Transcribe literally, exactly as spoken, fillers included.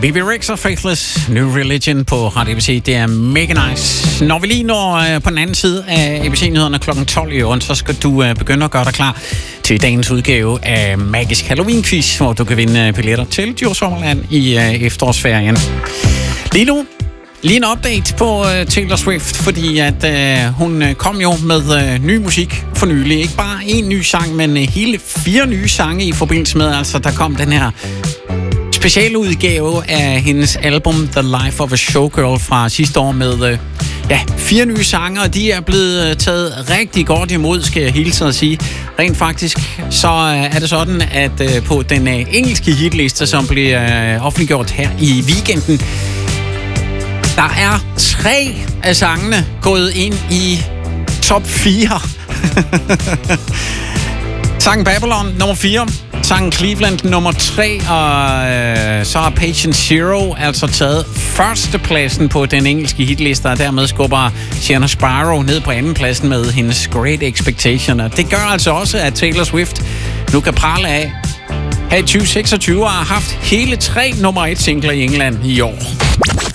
B B Rex og Faithless, New Religion på Radio A B C. Det er mega nice. Når vi lige når øh, på den anden side af A B C-nyhederne klokken tolv i år, så skal du øh, begynde at gøre dig klar til dagens udgave af Magisk Halloween-quiz, hvor du kan vinde billetter til Djurs Sommerland i øh, efterårsferien. Lige nu, lige en update på uh, Taylor Swift, fordi at uh, hun uh, kom jo med uh, ny musik for nylig. Ikke bare en ny sang, men uh, hele fire nye sange i forbindelse med, altså der kom den her specialudgave af hendes album The Life of a Showgirl fra sidste år med uh, ja, fire nye sange, og de er blevet uh, taget rigtig godt imod, skal jeg hilse at sige. Rent faktisk så uh, er det sådan, at uh, på den uh, engelske hitliste, som blev uh, offentliggjort her i weekenden, der er tre af sangene gået ind i top fire. Sangen Babylon nummer fire, sangen Cleveland nummer tre, og øh, så har Patient Zero altså taget førstepladsen på den engelske hitliste, og dermed skubber Sienna Sparrow ned på andenpladsen med hendes Great Expectation. Og det gør altså også, at Taylor Swift nu kan prale af her i tyve seksogtyve og har haft hele tre nummer et singler i England i år.